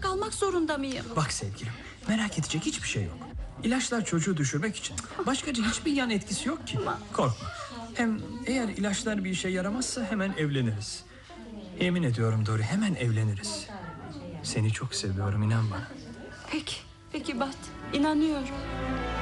kalmak zorunda mıyım? Bak sevgilim, merak edecek hiçbir şey yok. İlaçlar çocuğu düşürmek için. Başkaca hiçbir yan etkisi yok ki. Korkma. Hem eğer ilaçlar bir işe yaramazsa hemen evleniriz. Yemin ediyorum Dori, hemen evleniriz. Seni çok seviyorum, inan bana. Peki Bat, inanıyorum.